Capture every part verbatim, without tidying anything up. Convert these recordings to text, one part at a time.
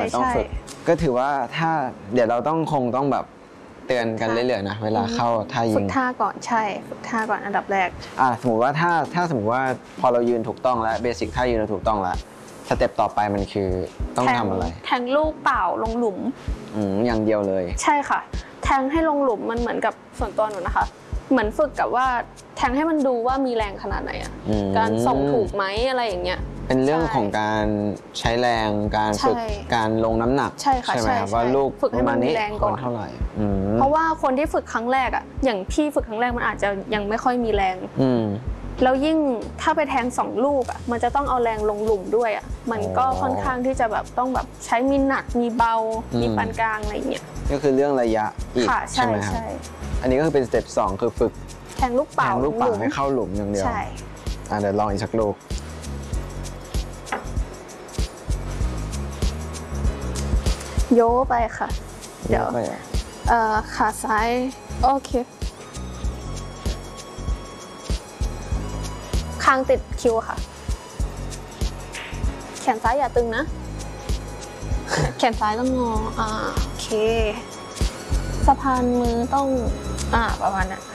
ต้องฝึกก็ถือว่าถ้าเดี๋ยวเราต้องคงต้องแบบเตือนกันเรื่อยๆนะเวลาเข้าท่ายิงฝึกท่าก่อนใช่ฝึกท่าก่อนอันดับแรกอ่าสมมติว่าถ้าถ้าสมมติว่าพอเรายืนถูกต้องแล้วเบสิกท่ายืนเราถูกต้องแล้วสเต็ปต่อไปมันคือต้องทำอะไรแทงลูกเปล่าลงหลุมอืมอย่างเดียวเลยใช่ค่ะแทงให้ลงหลุมมันเหมือนกับส่วนตัวหนูนะคะเหมือนฝึกกับว่าแทงให้มันดูว่ามีแรงขนาดไหนอ่ะการส่งถูกไหมอะไรอย่างเงี้ยเป็นเรื่องของการใช้แรงการฝึกการลงน้ำหนักใช่ค่ะใช่ไหมครับว่าลูกฝึกให้มันมีแรงก่อนเท่าไหร่เพราะว่าคนที่ฝึกครั้งแรกอ่ะอย่างพี่ฝึกครั้งแรกมันอาจจะยังไม่ค่อยมีแรงแล้วยิ่งถ้าไปแทงสองลูกอ่ะมันจะต้องเอาแรงลงหลุมด้วยอ่ะมันก็ค่อนข้างที่จะแบบต้องแบบใช้มีหนักมีเบามีปานกลางอะไรเงี้ยก็คือเรื่องระยะอีกใช่ไหมครับอันนี้ก็คือเป็นสเต็ปสองคือฝึกแทงลูกเปล่าแทงลูกเปล่าให้เข้าหลุมอย่างเดียวใช่อ่ะเดี๋ยวลองอีกสักลูกโยไปค่ะเดี๋ยวเอ่อขาซ้ายโอเคคางติดคิวค่ะแขนซ้ายอย่าตึงนะแขนซ้ายต้องงออ่าโอเคสะพานมือต้องอ่าประมาณนั้น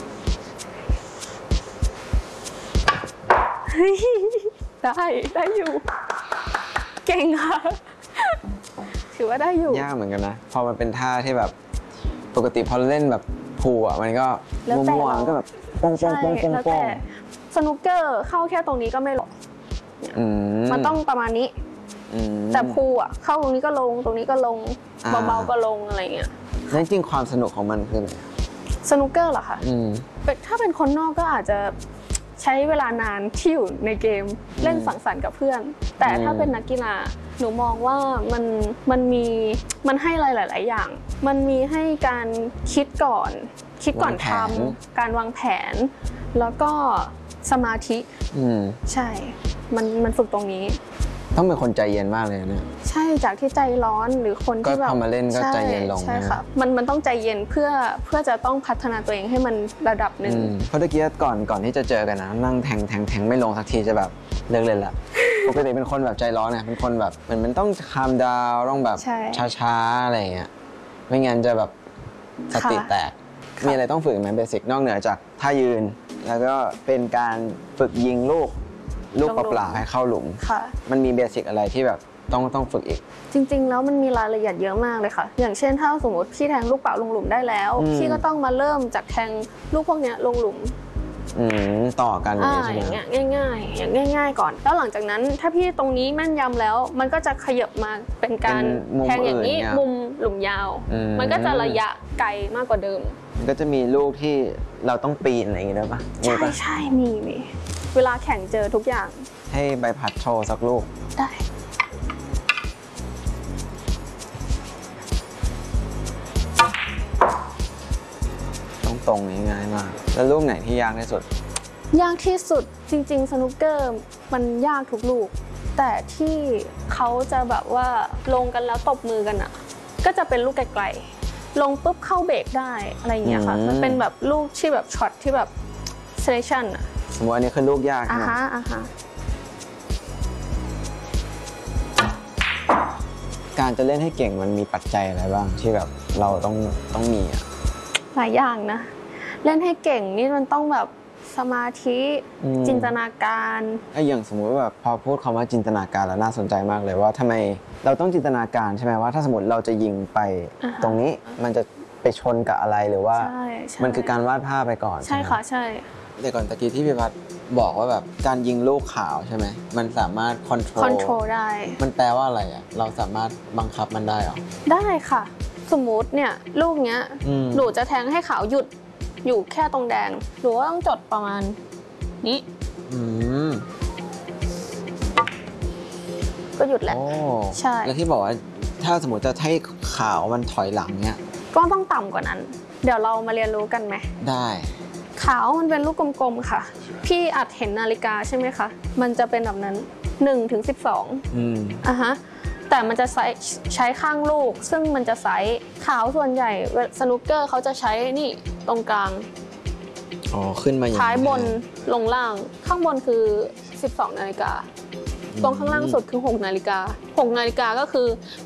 ได้ได้อยู่เก่งค่ะถือว่าได้อยู่ยากเหมือนกันนะพอมันเป็นท่าที่แบบปกติพอเล่นแบบพูอ่ะมันก็มั่วๆก็แบบป้องป้องป้องป้องป้องสนุกเกอร์เข้าแค่ตรงนี้ก็ไม่หรอกมันต้องประมาณนี้แต่พูอ่ะเข้าตรงนี้ก็ลงตรงนี้ก็ลงเบาๆก็ลงอะไรเงี้ยจริงๆความสนุกของมันคืออะไรสนุกเกอร์เหรอคะถ้าเป็นคนนอกก็อาจจะใช้เวลานานที่อยู่ในเกมเล่นสังสรรค์กับเพื่อนแต่ถ้าเป็นนักกีฬาหนูมองว่ามันมันมีมันให้อะไรหลายๆอย่างมันมีให้การคิดก่อนคิดก่อนทำการวางแผนแล้วก็สมาธิใช่มันมันฝึกตรงนี้ต้องเป็นคนใจเย็นมากเลยเนี่ยใช่จากที่ใจร้อนหรือคนที่แบบก็พอมาเล่นก็ใจเย็นลงใช่ค่ะมันมันต้องใจเย็นเพื่อเพื่อจะต้องพัฒนาตัวเองให้มันระดับหนึ่งเพราะตะกี้ก่อนก่อนที่จะเจอกันนะนั่งแทงแทงแทงไม่ลงสักทีจะแบบเลิกเล่นละปกติเป็นคนแบบใจร้อนเนี่ยเป็นคนแบบเหมือนมันต้องคามดาวต้องแบบช้าๆอะไรเงี้ยไม่งั้นจะแบบสติแตกมีอะไรต้องฝึกไหมเบสิกนอกเหนือจากท่ายืนแล้วก็เป็นการฝึกยิงลูกลูกเปล่าให้เข้าหลุมมันมีเบสิกอะไรที่แบบต้องต้องฝึกอีกจริงๆแล้วมันมีรายละเอียดเยอะมากเลยค่ะอย่างเช่นถ้าสมมติพี่แทงลูกเปล่าลงหลุมได้แล้วพี่ก็ต้องมาเริ่มจากแทงลูกพวกนี้ลงหลุมต่อกันอย่างเงี้ยง่ายๆอย่างง่ายๆก่อนแล้วหลังจากนั้นถ้าพี่ตรงนี้แม่นยำแล้วมันก็จะขยับมาเป็นการแทงอย่างนี้มุมหลุมยาวมันก็จะระยะไกลมากกว่าเดิมก็จะมีลูกที่เราต้องปีนอะไรอย่างเงี้ยได้ปะใช่ใช่มีมีเวลาแข่งเจอทุกอย่างให้ใบพัดโชว์สักลูกได้ต้องตรงง่ายมากแล้วลูกไหนที่ยากที่สุดยากที่สุดจริงๆสนุกเกอร์มันยากทุกลูกแต่ที่เขาจะแบบว่าลงกันแล้วตบมือกันอ่ะก็จะเป็นลูกไกลๆลงปุ๊บเข้าเบรกได้อะไรอย่างเงี้ยค่ะมันเป็นแบบลูกที่แบบช็อตที่แบบเซเลชั่นอ่ะสมมติอันนี้คือลูกยากอ่าฮะอ่าฮะการจะเล่นให้เก่งมันมีปัจจัยอะไรบ้างที่แบบเราต้องต้องมีอ่ะหลายอย่างนะเล่นให้เก่งนี่มันต้องแบบสมาธิจินตนาการไอ้อย่างสมมุติว่าแบบพอพูดคำว่าจินตนาการแล้วน่าสนใจมากเลยว่าทำไมเราต้องจินตนาการใช่ไหมว่าถ้าสมมติเราจะยิงไปตรงนี้มันจะไปชนกับอะไรหรือว่ามันคือการวาดภาพไปก่อนใช่ค่ะใช่เดี๋ยวก่อนตะกี้ที่พี่พัดบอกว่าแบบการยิงลูกขาวใช่ไหมมันสามารถคอนโทรลคอนโทรลได้มันแปลว่าอะไรอ่ะเราสามารถบังคับมันได้หรอได้ค่ะสมมุติเนี่ยลูกเนี้ยหนูจะแทงให้ขาวหยุดอยู่แค่ตรงแดงหนูต้องจดประมาณนี้ก็หยุดแหละใช่แล้วที่บอกว่าถ้าสมมติจะให้ขาวมันถอยหลังเนี่ยก็ต้องต่ำกว่านั้นเดี๋ยวเรามาเรียนรู้กันไหมได้ขาวมันเป็นลูกกลมๆค่ะพี่อาจเห็นนาฬิกาใช่ไหมคะมันจะเป็นแบบนั้นหนึ่งถึงสิบสองอ่ะฮะแต่มันจะใช้ใช้ข้างลูกซึ่งมันจะไซส์ขาวส่วนใหญ่สนุกเกอร์เขาจะใช้นี่ตรงกลางอ๋อขึ้นมาอย่างท้ายบนลงล่างข้างบนคือสิบสองนาฬิกาตรงข้างล่างสุดคือหกนาฬิกาหกนาฬิกาก็คือ